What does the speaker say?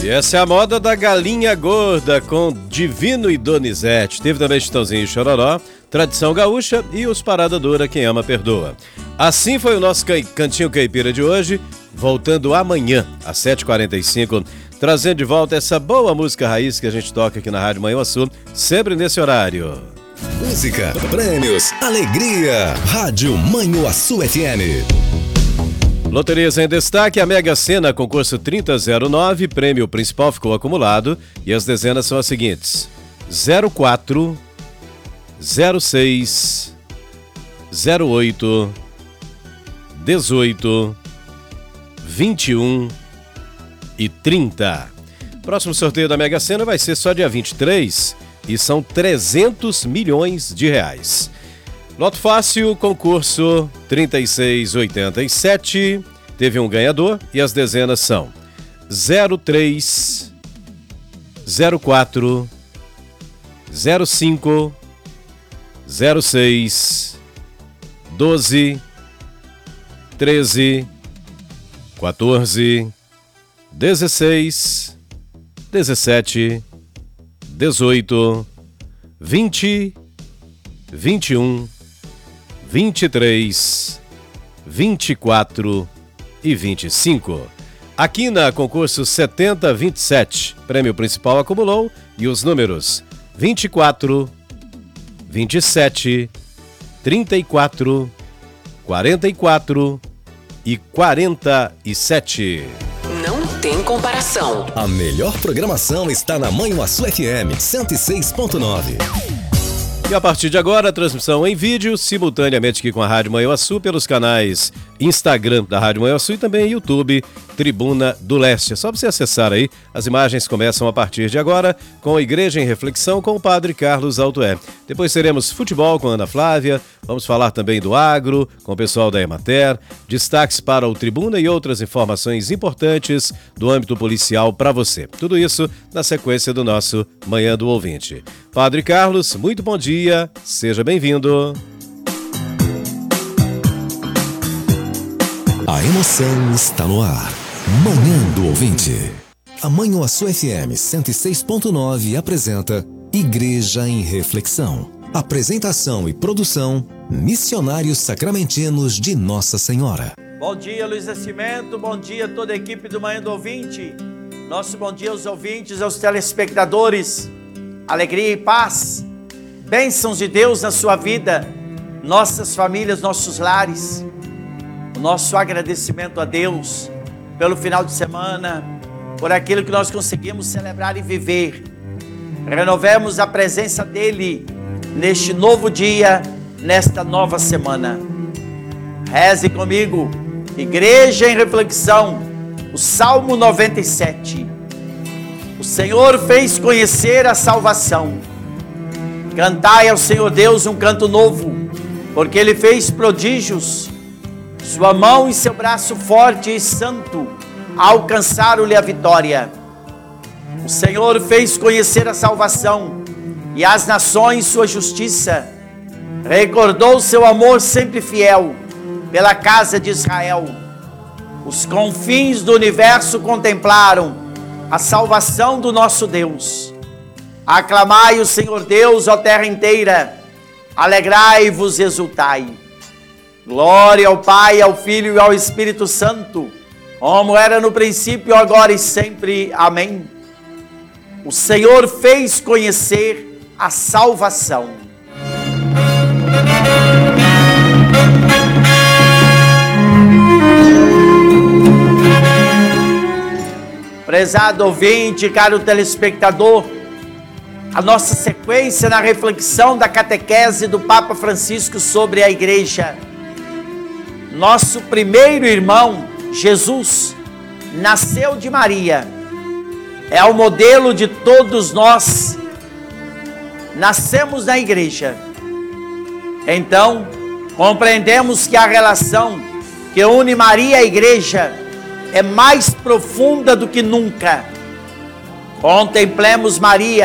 E essa é a moda da galinha gorda com Divino e Donizete. Teve também Chitãozinho e Chororó, Tradição Gaúcha e os Parada Dura, Quem Ama Perdoa. Assim foi o nosso Cantinho Caipira de hoje, voltando amanhã às 7h45, trazendo de volta essa boa música raiz que a gente toca aqui na Rádio Manhuaçu, sempre nesse horário. Música, prêmios, alegria. Rádio Manhuaçu FM. Loterias em destaque, a Mega Sena, concurso 3009, prêmio principal ficou acumulado e as dezenas são as seguintes: 04, 06, 08, 18, 21 e 30. Próximo sorteio da Mega Sena vai ser só dia 23 e são 300 milhões de reais. Loto Fácil, concurso 3687, teve um ganhador e as dezenas são 03, 04, 05, 06, 12, 13, 14, 16, 17, 18, 20, 21, 23, 24 e 25. Aqui na concurso 7027, prêmio principal acumulou e os números 24, 27, 34, 44 e 47. Não tem comparação. A melhor programação está na Manhuaçu FM 106.9. E a partir de agora, a transmissão em vídeo, simultaneamente aqui com a Rádio Manhuaçu, pelos canais Instagram da Rádio Manhuaçu e também YouTube Tribuna do Leste. É só você acessar aí, as imagens começam a partir de agora com a Igreja em Reflexão com o Padre Carlos Altoé. Depois teremos futebol com a Ana Flávia, vamos falar também do agro com o pessoal da Emater, destaques para o Tribuna e outras informações importantes do âmbito policial para você. Tudo isso na sequência do nosso Manhã do Ouvinte. Padre Carlos, muito bom dia, seja bem-vindo. A emoção está no ar. Manhã do Ouvinte. A Manhuaçu FM 106.9 apresenta Igreja em Reflexão. Apresentação e produção, Missionários Sacramentinos de Nossa Senhora. Bom dia, Luiz Nascimento, bom dia a toda a equipe do Manhã do Ouvinte. Nosso bom dia aos ouvintes, aos telespectadores. Alegria e paz, bênçãos de Deus na sua vida, nossas famílias, nossos lares. O nosso agradecimento a Deus pelo final de semana, por aquilo que nós conseguimos celebrar e viver. Renovemos a presença dEle neste novo dia, nesta nova semana. Reze comigo, Igreja em Reflexão, o Salmo 97. O Senhor fez conhecer a salvação. Cantai ao Senhor Deus um canto novo, porque Ele fez prodígios. Sua mão e seu braço forte e santo alcançaram-lhe a vitória. O Senhor fez conhecer a salvação e às nações sua justiça. Recordou seu amor sempre fiel pela casa de Israel. Os confins do universo contemplaram a salvação do nosso Deus. Aclamai o Senhor Deus, ó terra inteira, alegrai-vos e exultai. Glória ao Pai, ao Filho e ao Espírito Santo, como era no princípio, agora e sempre. Amém. O Senhor fez conhecer a salvação. Prezado ouvinte, caro telespectador, a nossa sequência na reflexão da catequese do Papa Francisco sobre a Igreja. Nosso primeiro irmão, Jesus, nasceu de Maria. É o modelo de todos nós. Nascemos na Igreja. Então, compreendemos que a relação que une Maria à Igreja é mais profunda do que nunca. Contemplemos Maria,